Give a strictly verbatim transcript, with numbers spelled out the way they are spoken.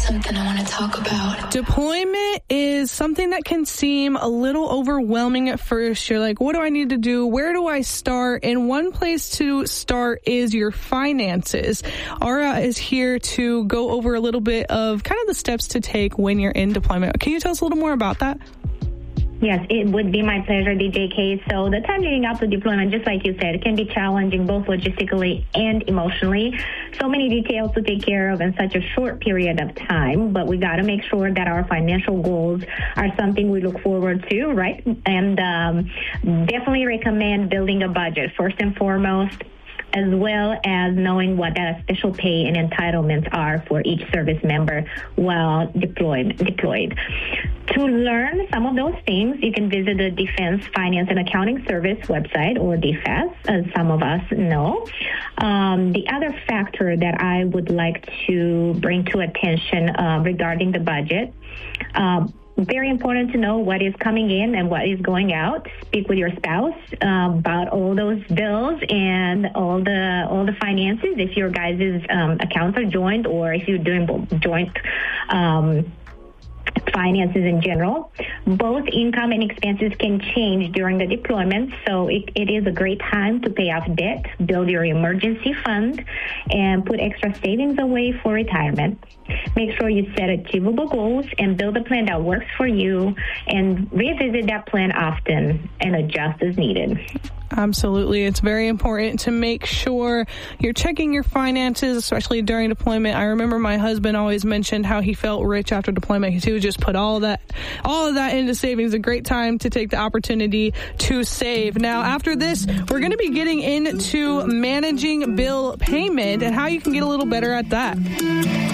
something I want to talk about. Deployment is something that can seem a little overwhelming at first. You're like, what do I need to do? Where do I start? And one place to start is your finances. Ara is here to go over a little bit of kind of the steps to take when you're in deployment. Can you tell us a little more about that? Yes, it would be my pleasure, D J K. So the time leading up to deployment, just like you said, it can be challenging both logistically and emotionally. So many details to take care of in such a short period of time, but we got to make sure that our financial goals are something we look forward to, right? And um, definitely recommend building a budget first and foremost, as well as knowing what that official pay and entitlements are for each service member while deployed. deployed. To learn some of those things, you can visit the Defense Finance and Accounting Service website, or D F A S, as some of us know. Um, the other factor that I would like to bring to attention uh, regarding the budget, um, very important to know what is coming in and what is going out. Speak with your spouse uh, about all those bills and all the all the finances. If your guys' um, accounts are joined, or if you're doing joint um, finances in general. Both income and expenses can change during the deployment, so it, it is a great time to pay off debt, build your emergency fund, and put extra savings away for retirement. Make sure you set achievable goals and build a plan that works for you, and revisit that plan often and adjust as needed. Absolutely. It's very important to make sure you're checking your finances, especially during deployment. I remember my husband always mentioned how he felt rich after deployment because he would just put all of that, all of that into savings. A great time to take the opportunity to save. Now, after this, we're going to be getting into managing bill payment and how you can get a little better at that.